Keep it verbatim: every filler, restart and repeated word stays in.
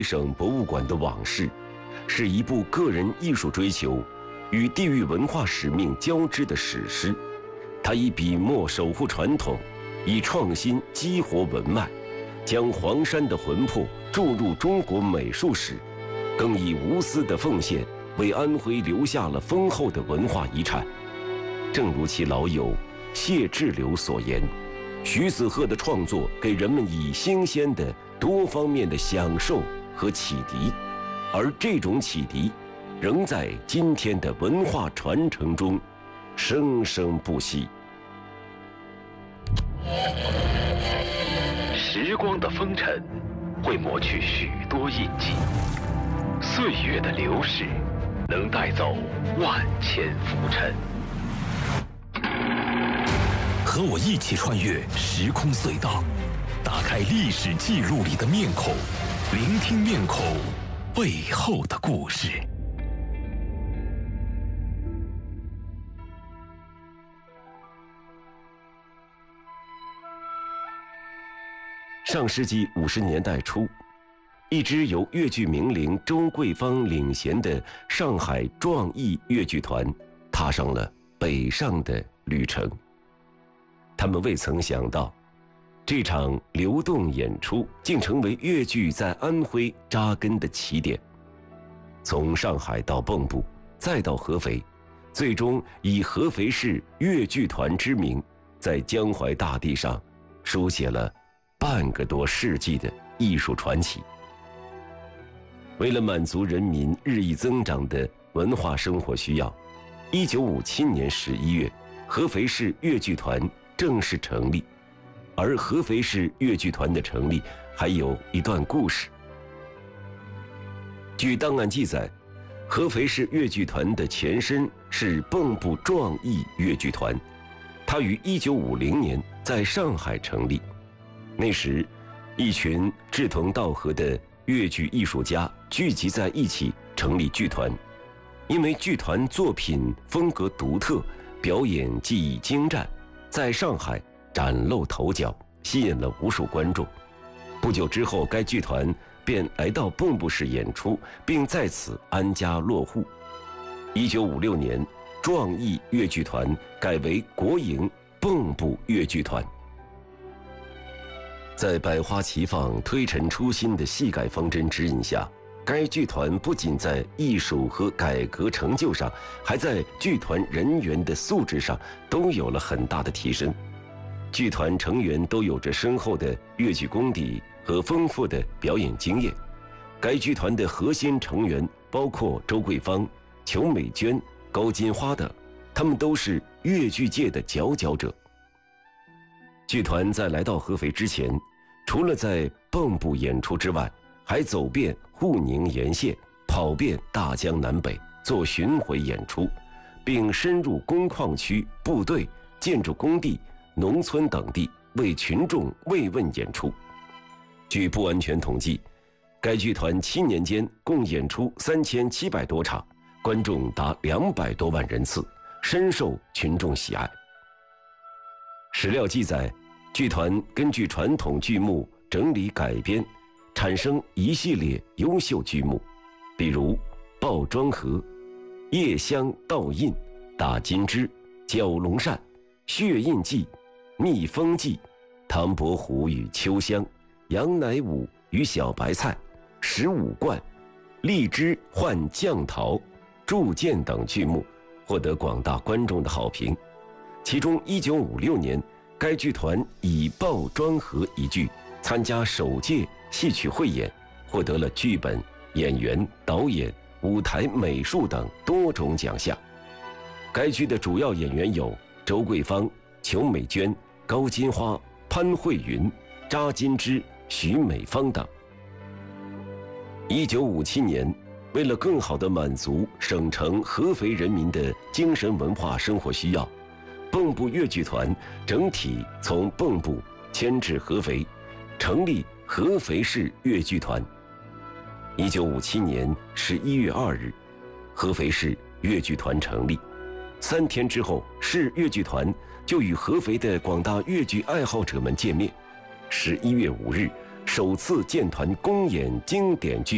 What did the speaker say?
省博物馆的往事，是一部个人艺术追求与地域文化使命交织的史诗。它以笔墨守护传统，以创新激活文脉，将黄山的魂魄注入中国美术史，更以无私的奉献为安徽留下了丰厚的文化遗产。正如其老友谢志留所言，徐子鹤的创作给人们以新鲜的多方面的享受和启迪，而这种启迪仍在今天的文化传承中生生不息。 时光的风尘会抹去许多印记，岁月的流逝能带走万千浮尘。和我一起穿越时空隧道，打开历史记录里的面孔，聆听面孔背后的故事。 上世纪五十年代初，一支由越剧名伶周桂芳领衔的上海壮艺越剧团踏上了北上的旅程。他们未曾想到，这场流动演出竟成为越剧在安徽扎根的起点。从上海到蚌埠，再到合肥，最终以合肥市越剧团之名，在江淮大地上书写了半个多世纪的艺术传奇。为了满足人民日益增长的文化生活需要，一九五七年十一月，合肥市越剧团正式成立。而合肥市越剧团的成立还有一段故事。据档案记载，合肥市越剧团的前身是蚌埠壮艺越剧团，它于一九五零年在上海成立。那时，一群志同道合的越剧艺术家聚集在一起成立剧团。因为剧团作品风格独特，表演技艺精湛，在上海崭露头角，吸引了无数观众。不久之后，该剧团便来到蚌埠市演出，并在此安家落户。一九五六年，壮艺越剧团改为国营蚌埠越剧团。在百花齐放、推陈出新的戏改方针指引下，该剧团不仅在艺术和改革成就上，还在剧团人员的素质上都有了很大的提升。剧团成员都有着深厚的越剧功底和丰富的表演经验。该剧团的核心成员包括周桂芳、裘美娟、高金花等，他们都是越剧界的佼佼者。剧团在来到合肥之前，除了在蚌埠演出之外，还走遍沪宁沿线，跑遍大江南北，做巡回演出，并深入工矿区、部队、建筑工地、农村等地为群众慰问演出。据不完全统计，该剧团七年间共演出三千七百多场，观众达两百多万人次，深受群众喜爱。史料记载，剧团根据传统剧目整理改编，产生一系列优秀剧目，比如《报庄河》、《夜香倒印》、《打金枝》、《绞龙扇》、《血印记》、《蜜蜂记》、《唐伯虎与秋香》、《杨乃武与小白菜》、《十五贯》、《荔枝换酱桃》、《铸剑》等剧目，获得广大观众的好评。其中一九五六年，该剧团以《报庄河》一剧参加首届戏曲汇演，获得了剧本、演员、导演、舞台美术等多种奖项。该剧的主要演员有周桂芳、裘美娟、高金花、潘慧云、查金枝、徐美芳等。一九五七年，为了更好地满足省城合肥人民的精神文化生活需要，蚌埠越剧团整体从蚌埠迁至合肥，成立合肥市越剧团。一九五七年十一月二日，合肥市越剧团成立。三天之后，市越剧团就与合肥的广大越剧爱好者们见面。十一月五日，首次建团公演经典剧